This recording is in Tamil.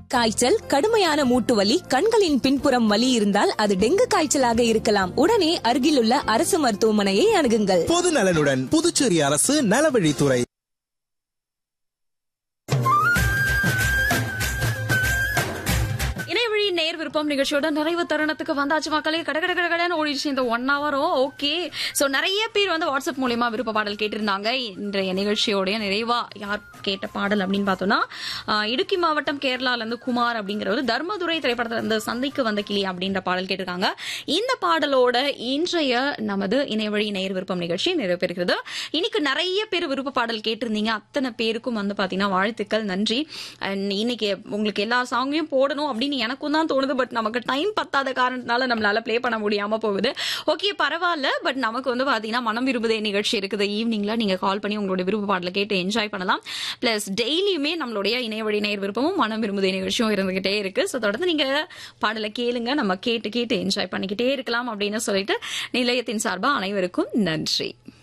காய்ச்சல், கடுமையான மூட்டு வலி, கண்களின் பின்புறம் வலி இருந்தால் அது டெங்கு காய்ச்சலாக இருக்கலாம். உடனே அருகிலுள்ள அரசு மருத்துவமனையை அணுகுங்கள். பொது நலனுடன் புதுச்சேரி அரசு நலவழித்துறை. நேர் விருப்பம் நிகழ்ச்சியோட நிறைவு தருணத்துக்கு வந்தாச்சு மக்களே. கடகடன்னு ஓடிடுச்சு இந்த 1 hour. ஓகே, சோ நிறைய பேர் வந்து வாட்ஸ்அப் மூலமா விருப்ப பாடல் கேட்டிருந்தாங்க. இன்றைய நிகழ்ச்சியோட நிறைவா யார் கேட்ட பாடல் அப்படின்னு பார்த்தோம்னா, இடுக்கி மாவட்டம் கேரளால இருந்து குமார் அப்படிங்கிறவர் தர்மதுரை திரைப்படத்துல இருந்து சந்தைக்கு வந்த கிளி அப்படின்ற பாடல் கேட்டிருக்காங்க. இந்த பாடலோட இன்றைய நமது இணையவழி நேர் விருப்பம் நிகழ்ச்சி நிறைவு பெறுகிறது. இன்னைக்கு நிறைய பேர் விருப்ப பாடல் கேட்டிருந்தீங்க. அத்தனை பேருக்கும் வந்து பாத்தீங்கன்னா வாழ்த்துக்கள், நன்றி. இன்னைக்கு உங்களுக்கு எல்லா சாங்கையும் போடணும் அப்படின்னு எனக்கும் தான் தோணுது. பட் நமக்கு டைம் பத்தாத காரணத்தினால நம்மளால பிளே பண்ண முடியாம போகுது. ஓகே, பரவாயில்ல. பட் நமக்கு வந்து பாத்தீங்கன்னா மனம் விரும்புதே நிகழ்ச்சி இருக்குது. ஈவினிங்ல நீங்க கால் பண்ணி உங்களோட விருப்ப பாடலை கேட்டு என்ஜாய் பண்ணலாம். பிளஸ் டெய்லியுமே நம்மளுடைய இணையவழி நேர் விருப்பமும் மனம் விரும்புதே நிகழ்ச்சியும் இருந்துகிட்டே இருக்கு. ஸோ தொடர்ந்து நீங்க பாடலை கேளுங்க, நம்ம கேட்டு என்ஜாய் பண்ணிக்கிட்டே இருக்கலாம் அப்படின்னு சொல்லிட்டு நிலையத்தின் சார்பா அனைவருக்கும் நன்றி.